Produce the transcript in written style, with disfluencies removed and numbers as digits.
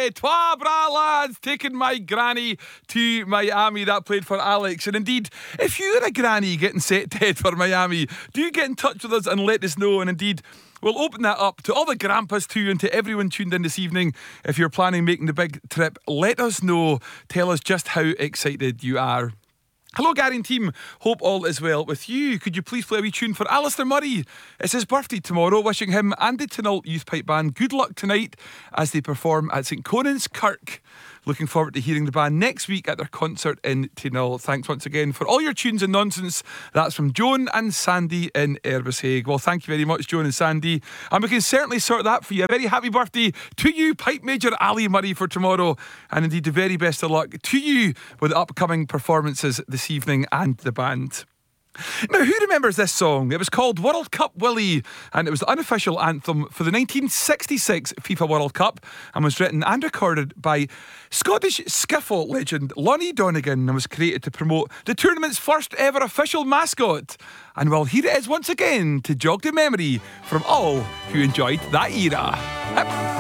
Twa bra lads, taking my granny to Miami. That played for Alex. And indeed, if you're a granny getting set to head for Miami, do get in touch with us and let us know. And indeed, we'll open that up to all the grandpas too, and to everyone tuned in this evening. If you're planning making the big trip, let us know. Tell us just how excited you are. Hello, Gary and team. Hope all is well with you. Could you please play a wee tune for Alistair Murray? It's his birthday tomorrow. Wishing him and the Tynalt Youth Pipe Band good luck tonight as they perform at St Conan's Kirk. Looking forward to hearing the band next week at their concert in Tynalt. Thanks once again for all your tunes and nonsense. That's from Joan and Sandy in Erbishaig. Well, thank you very much, Joan and Sandy. And we can certainly sort that for you. A very happy birthday to you, Pipe Major Ali Murray, for tomorrow. And indeed, the very best of luck to you with the upcoming performances this evening and the band. Now, who remembers this song? It was called World Cup Willie, and it was the unofficial anthem for the 1966 FIFA World Cup, and was written and recorded by Scottish skiffle legend Lonnie Donegan, and was created to promote the tournament's first ever official mascot. And well, here it is once again to jog the memory from all who enjoyed that era.